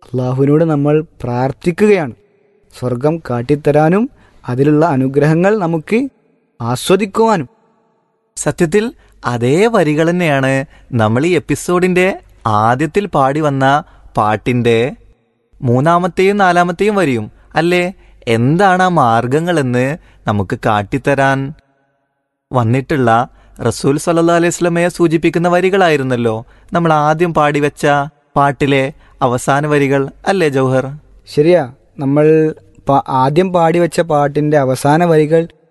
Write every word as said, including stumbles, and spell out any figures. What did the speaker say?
അള്ളാഹുവിനോട് നമ്മൾ പ്രാർത്ഥിക്കുകയാണ്. സ്വർഗം കാട്ടിത്തരാനും അതിലുള്ള അനുഗ്രഹങ്ങൾ നമുക്ക് ആസ്വദിക്കുവാനും. സത്യത്തിൽ അതേ വരികൾ തന്നെയാണ് നമ്മൾ ഈ എപ്പിസോഡിന്റെ ആദ്യത്തിൽ പാടി വന്ന പാട്ടിന്റെ മൂന്നാമത്തെയും നാലാമത്തെയും വരിയും അല്ലേ? എന്താണ് ആ മാർഗങ്ങളെന്ന് നമുക്ക് കാട്ടിത്തരാൻ വന്നിട്ടുള്ള റസൂൽ സല്ലല്ലാഹു അലൈഹി വസല്ലമയെ സൂചിപ്പിക്കുന്ന വരികളായിരുന്നല്ലോ നമ്മൾ ആദ്യം പാടിവെച്ച പാട്ടിലെ അവസാന വരികൾ അല്ലേ ജൗഹർ? ശരിയാ. നമ്മൾ ആദ്യം പാടിവെച്ച പാട്ടിന്റെ അവസാന വരികൾ